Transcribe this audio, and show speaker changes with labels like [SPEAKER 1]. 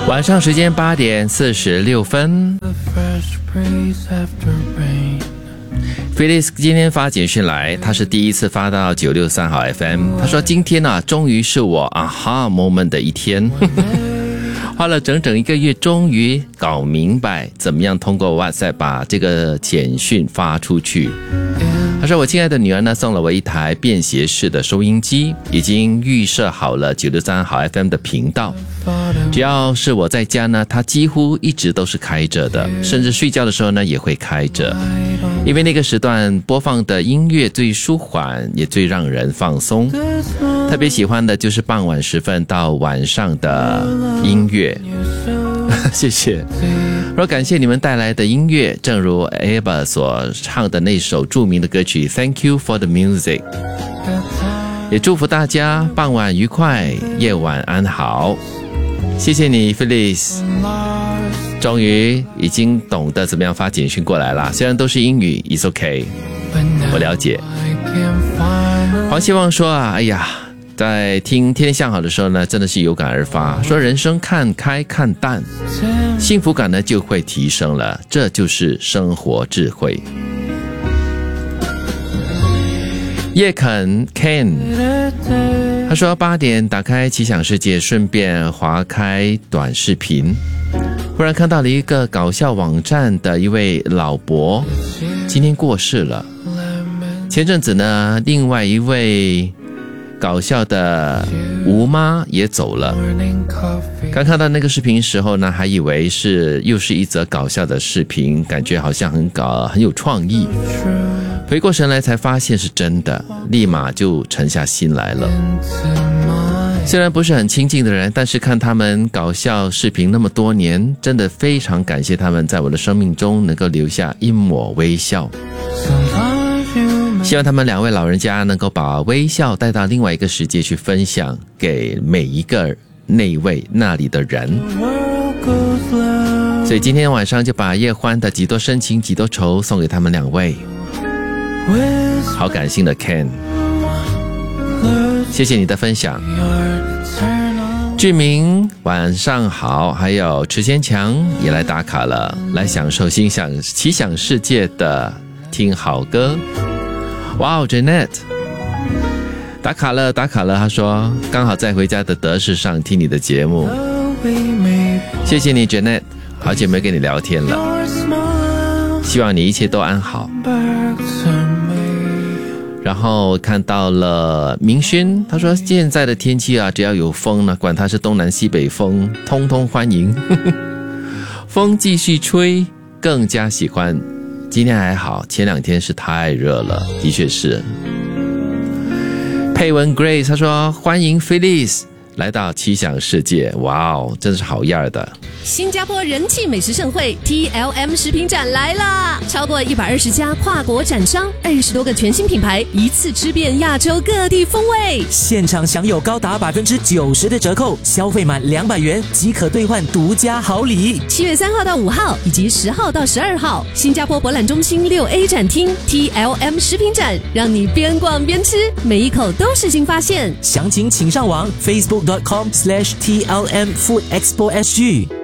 [SPEAKER 1] 晚上时间8点46分。Felix 今天发简讯来，他是第一次发到963号 FM。他说今天啊，终于是我aha moment 的一天，花了整整1个月，终于搞明白怎么样通过 WhatsApp 把这个简讯发出去。他说我亲爱的女儿呢，送了我一台便携式的收音机，已经预设好了963号 FM 的频道。只要是我在家呢，它几乎一直都是开着的，甚至睡觉的时候呢也会开着，因为那个时段播放的音乐最舒缓，也最让人放松。特别喜欢的就是傍晚时分到晚上的音乐。谢谢，我感谢你们带来的音乐，正如 ABBA 所唱的那首著名的歌曲 Thank you for the music。 也祝福大家傍晚愉快，夜晚安好。谢谢你 Felix， 终于已经懂得怎么样发简讯过来了，虽然都是英语 It's okay， 我了解。黄希望说哎呀，在听天天向好的时候呢，真的是有感而发，说人生看开看淡，幸福感呢就会提升了，这就是生活智慧。叶肯 Ken 他说8点打开奇想世界，顺便滑开短视频，忽然看到了一个搞笑网站的一位老伯今天过世了。前阵子呢，另外一位搞笑的吴妈也走了。刚看到那个视频时候呢，还以为又是一则搞笑的视频，感觉好像很有创意。回过神来才发现是真的，立马就沉下心来了。虽然不是很亲近的人，但是看他们搞笑视频那么多年，真的非常感谢他们在我的生命中能够留下一抹微笑。希望他们2位老人家能够把微笑带到另外一个世界去分享给每一个那里的人。所以今天晚上就把叶欢的几多深情几多愁送给他们2位。好感性的 Ken， 谢谢你的分享。志明晚上好，还有池坚强也来打卡了，来享受奇想世界的听好歌。哇哦 Janet 打卡了，他说刚好在回家的德士上听你的节目。谢谢你 Janet， 好久没跟你聊天了，希望你一切都安好。然后看到了明轩，他说现在的天气啊，只要有风呢，管它是东南西北风，通通欢迎。风继续吹，更加喜欢。今天还好，前2天是太热了，的确是。佩文 Grace 他说欢迎 Felix 来到奇想世界，哇哦，真是好样的。
[SPEAKER 2] 新加坡人气美食盛会 TLM 食品展来啦！超过120家跨国展商，20多个全新品牌，一次吃遍亚洲各地风味。
[SPEAKER 3] 现场享有高达90%的折扣，消费满200元即可兑换独家好礼。
[SPEAKER 2] 7月3号到5号以及10号到12号，新加坡博览中心6A 展厅 TLM 食品展，让你边逛边吃，每一口都是新发现。
[SPEAKER 3] 详情请上网 facebook.com/TLM Food Expo SG。